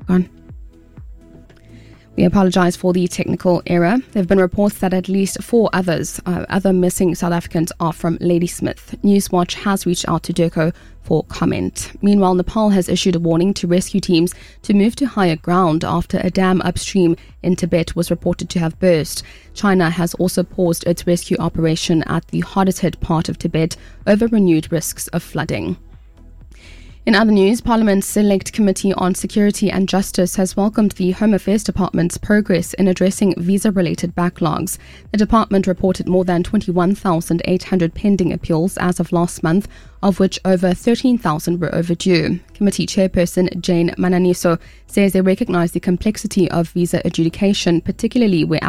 on. We apologise for the technical error. There have been reports that at least 4 other missing South Africans are from Ladysmith. Newswatch has reached out to DIRCO for comment. Meanwhile, Nepal has issued a warning to rescue teams to move to higher ground after a dam upstream in Tibet was reported to have burst. China has also paused its rescue operation at the hardest hit part of Tibet over renewed risks of flooding. In other news, Parliament's Select Committee on Security and Justice has welcomed the Home Affairs Department's progress in addressing visa-related backlogs. The department reported more than 21,800 pending appeals as of last month, of which over 13,000 were overdue. Committee Chairperson Jane Mananiso says they recognise the complexity of visa adjudication, particularly where